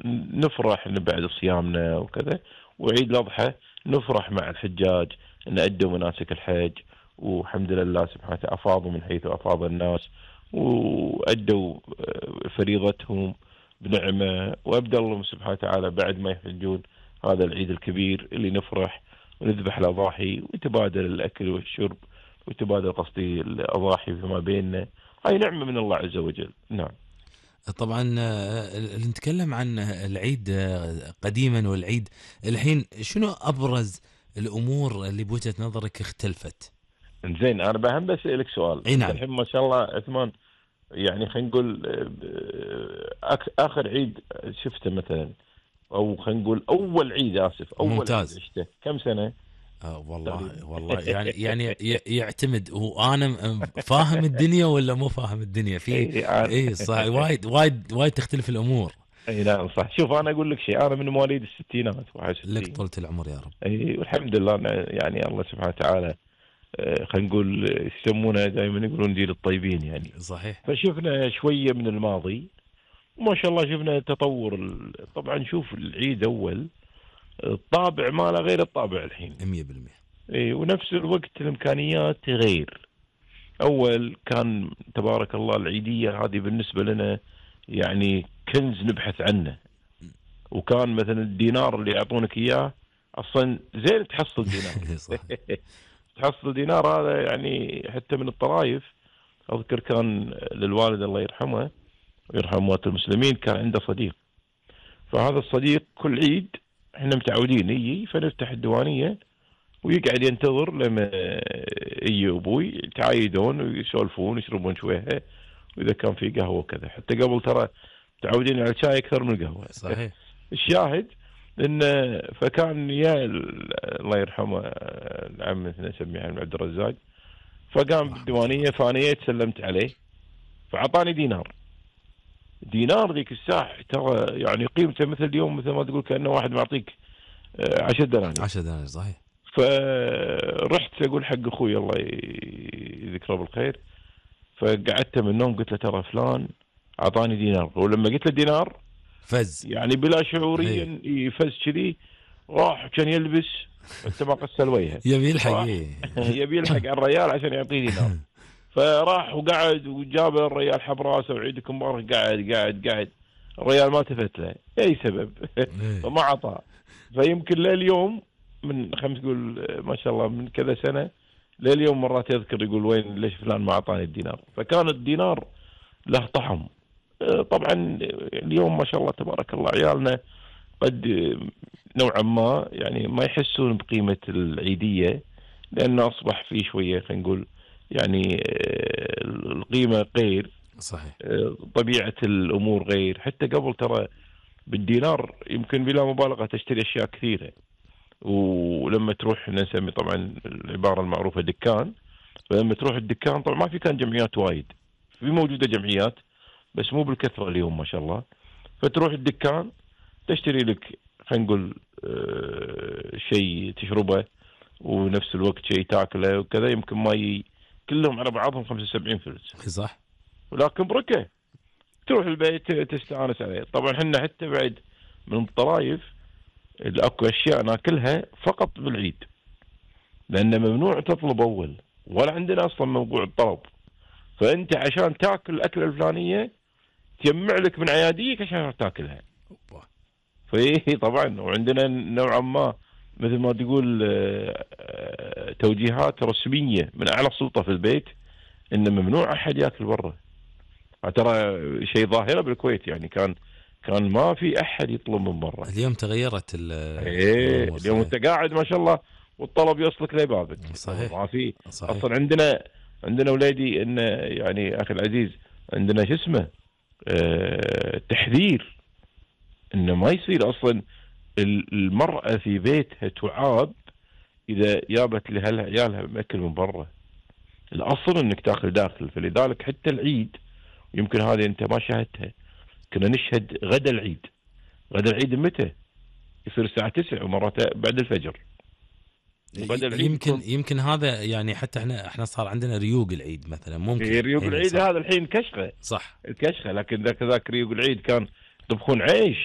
نفرح إن بعد صيامنا وكذا. وعيد الأضحى نفرح مع الحجاج إن أدوا مناسك الحج، والحمد لله سبحانه وتعالى أفاضوا من حيث أفاض الناس، وأدوا فريضتهم بنعمة، وأبدأ الله سبحانه وتعالى بعد ما يحجون هذا العيد الكبير اللي نفرح ونذبح الأضاحي ويتبادل الأكل والشرب ويتبادل قصدي الأضاحي فيما بيننا. هاي نعمة من الله عز وجل. نعم. طبعا نتكلم عن العيد قديما والعيد الحين، شنو أبرز الأمور اللي بوجهة نظرك اختلفت؟ زين، أنا بهم بسألك سؤال. اي نعم. الحين ما شاء الله عثمان، يعني خلينا نقول آخر عيد شفته مثلا، أو خلينا نقول أول عيد، آسف، أول ممتاز. عيد عشته كم سنة؟ والله يعني يعتمد هو انا فاهم الدنيا ولا مو فاهم الدنيا في. اي صح، وايد تختلف الامور. اي نعم صح. شوف انا اقول لك شيء، انا من مواليد الستينات 61. لك طولة العمر يا رب. اي والحمد لله، يعني الله سبحانه وتعالى خلينا نقول يسمونه دائما يقولون جيل الطيبين يعني. صحيح. فشفنا شويه من الماضي وما شاء الله شفنا تطور. طبعا شوف العيد اول الطابع ماله غير الطابع الحين 100%. اي، ونفس الوقت الامكانيات غير. اول كان تبارك الله العيديه هذه بالنسبه لنا يعني كنز نبحث عنه. وكان مثلا الدينار اللي يعطونك اياه اصلا زين تحصل دينار. تحصل دينار هذا يعني حتى من الطرايف. اذكر كان للوالد الله يرحمه ويرحم موات المسلمين كان عنده صديق، فهذا الصديق كل عيد احنا متعودين يجي فنفتح الديوانيه ويقعد ينتظر لما يجي ابوي يتعايدون ويسولفون ويشربون شويه، واذا كان في قهوه وكذا. حتى قبل ترى متعودين على الشاي اكثر من القهوه. صحيح. الشاهد ان فكان يا الله يرحمه العم نسميه عم عبد الرزاق، فقام بالديوانيه فانيه سلمت عليه فاعطاني دينار ذيك الساعه ترى يعني قيمته مثل اليوم، مثل ما تقول كانه واحد معطيك 10 دنانير. 10 دنانير صحيح. فرحت اقول حق اخوي الله يذكره بالخير، فقعدت من النوم قلت له ترى فلان اعطاني دينار. ولما قلت له دينار فز يعني بلا شعوريا يفز كذي، راح كان يلبس انت ما قص الوجه يبي يلحق يبي يلحق على الريال عشان يعطيه دينار. فراح وقعد وجاب الريال حب راسه وعيدكم مبارك. قاعد الريال ما التفت له اي سبب فما عطاه. فيمكن لليوم من خمس تقول ما شاء الله من كذا سنه لليوم مرات يذكر يقول وين ليش فلان ما اعطاني الدينار. فكان الدينار له طعم. طبعا اليوم ما شاء الله تبارك الله عيالنا قد نوعا ما يعني ما يحسون بقيمة العيدية، لأنه أصبح فيه شوية خلينا نقول يعني القيمة غير. صحيح. طبيعة الأمور غير. حتى قبل ترى بالدينار يمكن بلا مبالغة تشتري أشياء كثيرة. ولما تروح نسمي طبعا العبارة المعروفة دكان، فلما تروح الدكان طبعا ما في كان جمعيات وايد، في موجودة جمعيات بس مو بالكثرة اليوم ما شاء الله. فتروح الدكان تشتري لك خلينا نقول شيء تشربه ونفس الوقت شيء تاكله وكذا، يمكن ما كلهم على بعضهم 75 فلس. صح. ولكن بركة تروح البيت تستانس عليه. طبعا احنا حتى بعد من الطرايف الاكو اشياء ناكلها فقط بالعيد، لان ممنوع تطلب اول ولا عندنا اصلا موضوع الطلب. فانت عشان تاكل الاكله الفلانيه تجمع لك من عياديك عشان تاكلها. فايه طبعا وعندنا نوعا ما مثل ما تقول توجيهات رسميه من اعلى سلطه في البيت ان ممنوع احد ياكل برا. ترى شيء ظاهره بالكويت يعني كان ما في احد يطلب من برا. اليوم تغيرت اليوم انت قاعد ما شاء الله والطلب يوصلك لبابك. صحيح. ما في. اصلا عندنا اولادي ان يعني اخي العزيز عندنا شو اسمه تحذير انه ما يصير اصلا المرأة في بيتها تعاب اذا جابت لعيالها مأكل من برا. الاصل انك تاكل داخل. فلذلك حتى العيد يمكن هذه انت ما شاهدتها، كنا نشهد غدا العيد متى يصير الساعة 9 ومرات بعد الفجر. يمكن هذا يعني حتى احنا صار عندنا ريوق العيد مثلا. ممكن ريوق العيد هذا الحين كشخه. صح الكشخه. لكن ذاك ريوق العيد كان يطبخون عيش